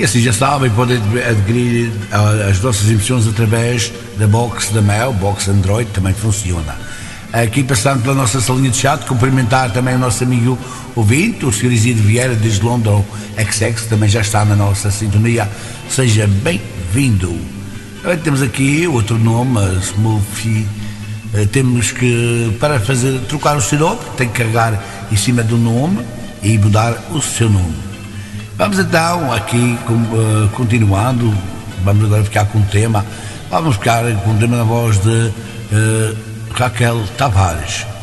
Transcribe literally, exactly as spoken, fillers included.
assim já sabem, podem adquirir as nossas emissões através da box da Mel, box Android, também funciona. Aqui passando pela nossa salinha de chat, cumprimentar também o nosso amigo ouvinte, o senhor Isidro Vieira, desde Londres, X X, também já está na nossa sintonia, seja bem-vindo. Também temos aqui outro nome, Smurfy. Temos que, para fazer, trocar o seu nome, tem que carregar em cima do nome e mudar o seu nome. Vamos então aqui, uh, continuando, vamos agora ficar com o tema, vamos ficar com o tema na voz de uh, Raquel Tavares.